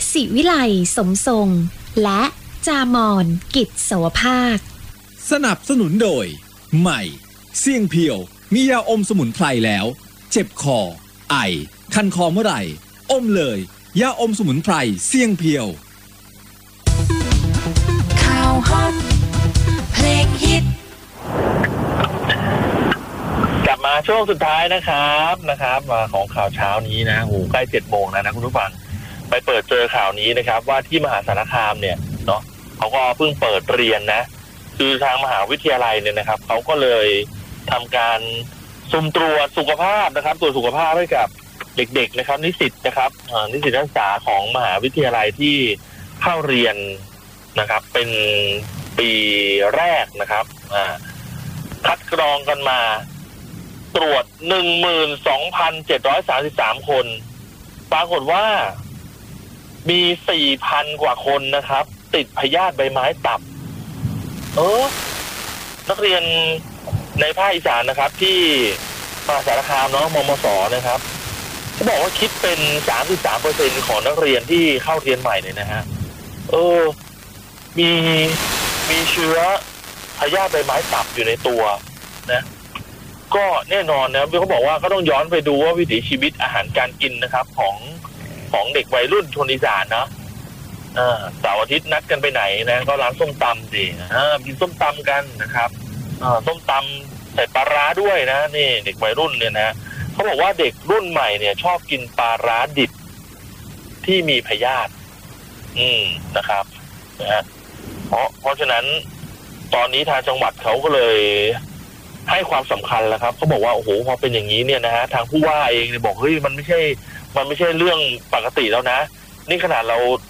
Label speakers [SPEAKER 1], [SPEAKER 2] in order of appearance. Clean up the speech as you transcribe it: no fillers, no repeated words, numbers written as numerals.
[SPEAKER 1] ศิวิไลสมทรงและจามอนกิจสวภาค
[SPEAKER 2] สนับสนุนโดยใหม่เสี่ยงเพียวมียาอมสมุนไพรแล้วเจ็บคอไอคันคอเมื่อไหร่อมเลยยาอมสมุนไพรเสี่ยงเพียว
[SPEAKER 3] ข่าวฮอตเพลงฮิต
[SPEAKER 4] กลับมาช่วงสุดท้ายนะครับมาของข่าวเช้านี้นะโหใกล้7 โมงแล้วนะคุณผู้ฟังไปเปิดเจอข่าวนี้นะครับว่าที่มหาสารคามเนี่ยเนาะเขาก็เพิ่งเปิดเรียนนะคือทางมหาวิทยาลัยเนี่ยนะครับเขาก็เลยทำการสุ่มตรวจสุขภาพนะครับตรวจสุขภาพให้กับเด็กๆนะครับนิสิตนะครับนิสิตนักศึกษาของมหาวิทยาลัยที่เข้าเรียนนะครับเป็นปีแรกนะครับคัดกรองกันมาตรวจ 12,733 คนปรากฏว่ามี 4,000 กว่าคนนะครับติดพยาธิใบไม้ตับนักเรียนในภาคอีสานนะครับที่มหาสารคามเนาะมมสนะครับเขาบอกว่าคิดเป็น 33% ของนักเรียนที่เข้าเรียนใหม่เลยนะฮะมีเชื้อพยาธิใบไม้ตับอยู่ในตัวนะก็แน่นอนนะเขาบอกว่าก็ต้องย้อนไปดูว่าวิถีชีวิตอาหารการกินนะครับของเด็กวัยรุ่นชนอีสานเนาะเสาร์อาทิตย์นัดกันไปไหนนะก็ร้านส้มตำสิกินส้มตำกันนะครับส้มตำใส่ปลาร้าด้วยนะนี่เด็กวัยรุ่นเนี่ยนะเขาบอกว่าเด็กรุ่นใหม่เนี่ยชอบกินปลาร้าดิบที่มีพยาธินะครับนะเพราะฉะนั้นตอนนี้ทางจังหวัดเขาก็เลยให้ความสำคัญแล้วครับเขาบอกว่าโอ้โหพอเป็นอย่างนี้เนี่ยนะฮะทางผู้ว่าเองเนี่ยบอกเฮ้ยมันไม่ใช่เรื่องปกติแล้วนะนี่ขนาดเรา